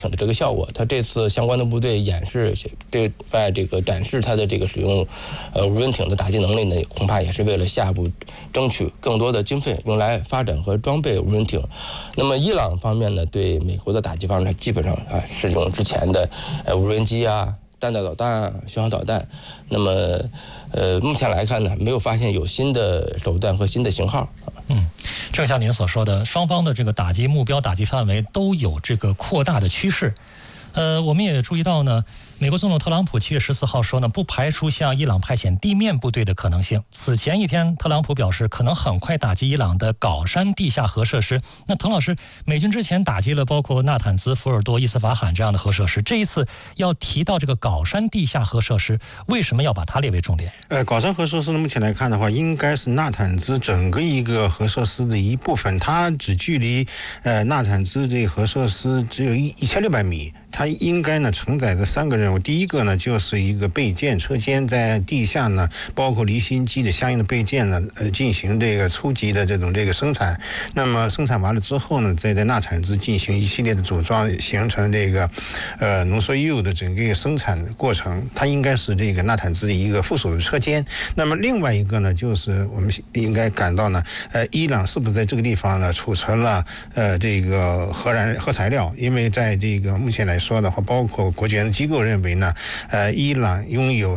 的这个效果，它这次相关的部队演示对外这个展示它的这个使用无人艇的打击能力呢，恐怕也是为了下一步争取更多的经费用来发展和装备无人艇。那么伊朗方面呢，对美国的打击方面基本上是用之前的无人机啊、弹道导弹啊、巡航导弹。那么目前来看呢，没有发现有新的手段和新的型号。 正像您所说的，双方的这个打击目标、打击范围都有这个扩大的趋势。我们也注意到呢，美国总统特朗普7月14号说呢，不排除向伊朗派遣地面部队的可能性。此前一天，特朗普表示可能很快打击伊朗的皋山地下核设施。那滕老师，美军之前打击了包括纳坦兹、福尔多、伊斯法罕这样的核设施，这一次要提到这个皋山地下核设施，为什么要把它列为重点？ 皋山核设施呢，目前来看的话，应该是纳坦兹整个一个核设施的一部分，它只距离纳坦兹这个核设施只有1600米。它应该呢承载着3个任务，第一个呢就是一个备件车间，在地下呢包括离心机的相应的备件呢进行这个初级的这个生产，那么生产完了之后呢，再在纳坦兹进行一系列的组装，形成这个浓缩铀的整个一个生产过程，它应该是这个纳坦兹的一个附属的车间。那么另外一个呢，就是我们应该感到呢，伊朗是不是在这个地方呢储存了这个核材料？因为在这个目前来说的话，包括国际原子机构认为呢，伊朗拥有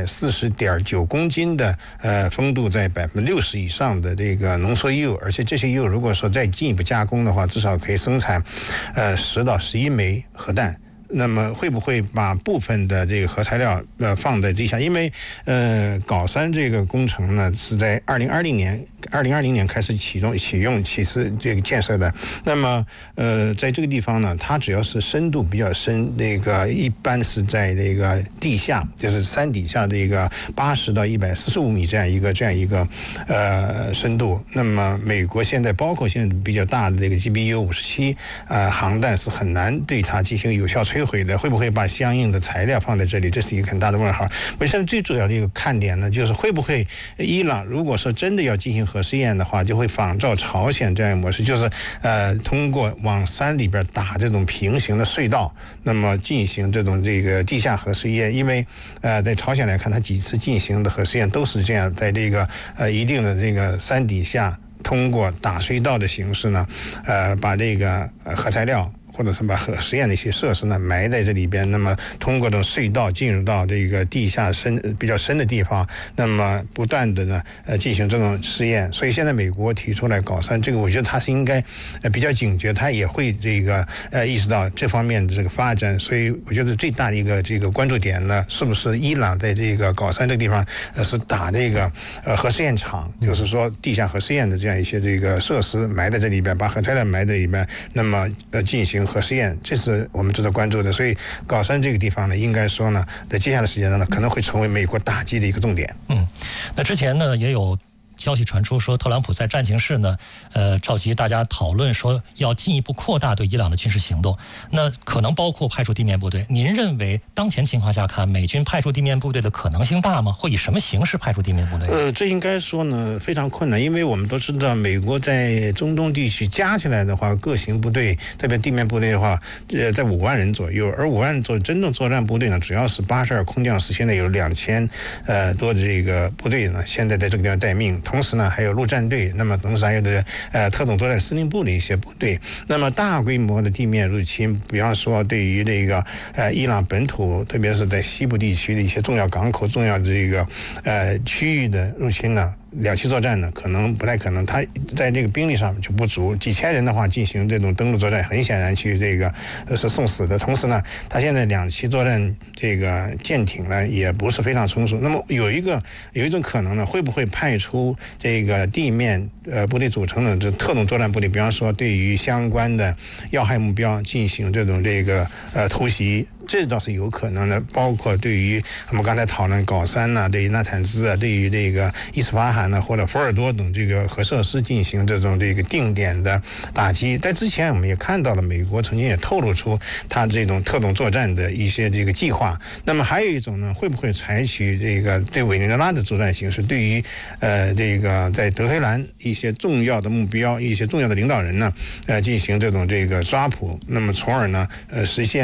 440.9公斤的丰度在60%以上的这个浓缩铀，而且这些铀如果说再进一步加工的话，至少可以生产10到11枚核弹。那么会不会把部分的这个核材料放在地下？因为皋山这个工程呢是在2020年开始启始这个建设的。那么在这个地方呢，它只要是深度比较深，这个一般是在这个地下，就是山底下的一个80到145米这样一个深度。那么美国现在包括现在比较大的这个 GBU-57航弹是很难对它进行有效摧毁的，会不会把相应的材料放在这里？这是一个很大的问号。我现在最主要的一个看点呢，就是会不会伊朗如果说真的要进行核试验的话，就会仿照朝鲜这样的模式，就是通过往山里边打这种平行的隧道，那么进行这个地下核试验。因为在朝鲜来看，它几次进行的核试验都是这样，在这个一定的这个山底下，通过打隧道的形式呢，把这个核材料，或者是把核实验的一些设施呢埋在这里边，那么通过这种隧道进入到这个地下比较深的地方，那么不断的呢进行这种试验。所以现在美国提出来皋山，这个我觉得它是应该比较警觉，它也会这个意识到这方面的这个发展。所以我觉得最大的一个这个关注点呢，是不是伊朗在这个皋山这个地方是打这个核试验场，就是说地下核试验的这样一些这个设施埋在这里边，把核材料埋在里边，那么进行核试验，这是我们值得关注的。所以皋山这个地方呢，应该说呢，在接下来的时间呢，可能会成为美国打击的一个重点。 那之前呢，也有消息传出说，特朗普在战情室呢，召集大家讨论说要进一步扩大对伊朗的军事行动，那可能包括派出地面部队。您认为当前情况下看，美军派出地面部队的可能性大吗？会以什么形式派出地面部队？ 这应该说呢非常困难，因为我们都知道，美国在中东地区加起来的话，各型部队，特别地面部队的话，在5万人左右，而5万人真正作战部队呢，主要是82空降师，现在有2000多的这个部队呢，现在在这个地方待命。同时呢，还有陆战队，那么同时还有的特种作战司令部的一些部队。那么大规模的地面入侵，比方说对于这个伊朗本土，特别是在西部地区的一些重要港口、重要的这个区域的入侵呢，两栖作战呢，可能不太可能，它在这个兵力上就不足，几千人的话进行这种登陆作战，很显然去这个是送死的。同时呢，它现在两栖作战这个舰艇呢也不是非常成熟。那么有一种可能呢，会不会派出这个地面部队组成的这特种作战部队，比方说对于相关的要害目标进行这个突袭， 这倒是有可能的。包括对于我们刚才讨论高山呐，对于纳坦兹啊，对于这个伊斯法罕呢或者福尔多等这个核设施进行这种定点的打击。在之前我们也看到了，美国曾经也透露出它这种特种作战的一些这个计划。那么还有一种呢，会不会采取这个对委内瑞拉的作战形式，对于这个在德黑兰一些重要的目标、一些重要的领导人呢，进行这个抓捕，那么从而呢实现